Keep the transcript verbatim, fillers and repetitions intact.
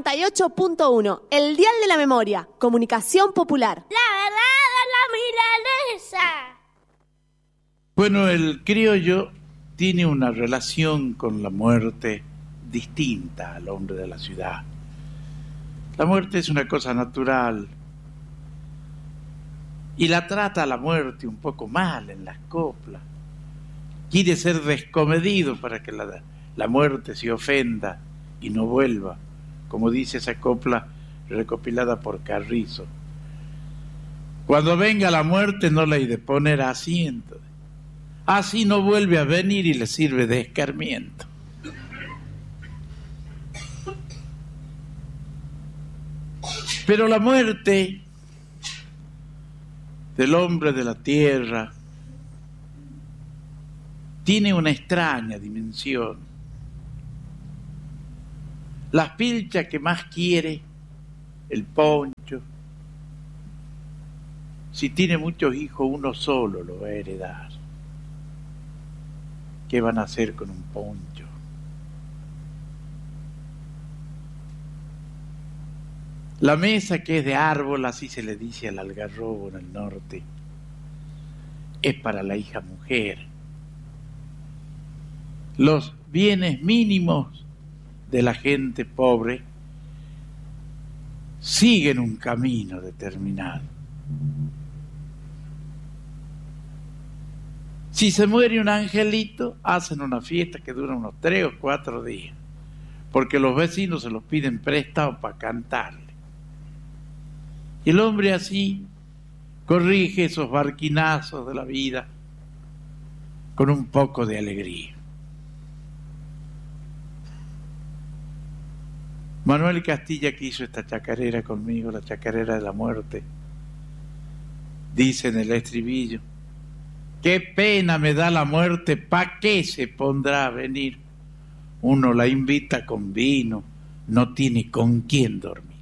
noventa y ocho punto uno, el dial de la memoria, comunicación popular. La verdad de la milanesa. Bueno, el criollo tiene una relación con la muerte distinta al hombre de la ciudad. La muerte es una cosa natural y la trata a la muerte un poco mal en las coplas. Quiere ser descomedido para que la, la muerte se ofenda y no vuelva, como dice esa copla recopilada por Carrizo. Cuando venga la muerte no la hay de poner asiento, así no vuelve a venir y le sirve de escarmiento. Pero la muerte del hombre de la tierra tiene una extraña dimensión. Las pilchas que más quiere, el poncho, si tiene muchos hijos, uno solo lo va a heredar. ¿Qué van a hacer con un poncho? La mesa, que es de árbol, así se le dice al algarrobo en el norte, es para la hija mujer. Los bienes mínimos de la gente pobre siguen un camino determinado. Si se muere un angelito, hacen una fiesta que dura unos tres o cuatro días, porque los vecinos se los piden prestados para cantarle. Y el hombre así corrige esos barquinazos de la vida con un poco de alegría. Manuel Castilla, que hizo esta chacarera conmigo, la chacarera de la muerte, dice en el estribillo: qué pena me da la muerte, ¿pa' qué se pondrá a venir? Uno la invita con vino, no tiene con quién dormir.